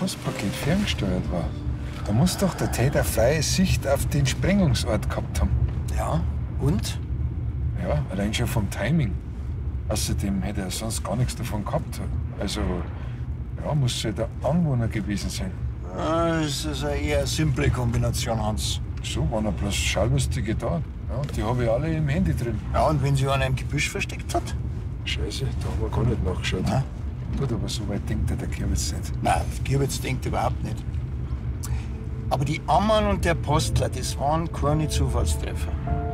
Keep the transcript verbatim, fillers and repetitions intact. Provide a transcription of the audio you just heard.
Postpaket ferngesteuert war, da muss doch der Täter freie Sicht auf den Sprengungsort gehabt haben. Ja, und? Ja, allein schon vom Timing. Außerdem hätte er sonst gar nichts davon gehabt. Also, ja, muss ja der Anwohner gewesen sein. Das ist eine eher simple Kombination, Hans. So waren ja bloß Schaulustige da. Ja, die habe ich alle im Handy drin. Ja, und wenn sie einer im Gebüsch versteckt hat? Scheiße, da haben wir gar nicht nachgeschaut. Nein. Gut, aber so weit denkt der der Kirwitz nicht. Nein, der Gierwitz denkt überhaupt nicht. Aber die Ammann und der Postler, das waren keine Zufallstreffer.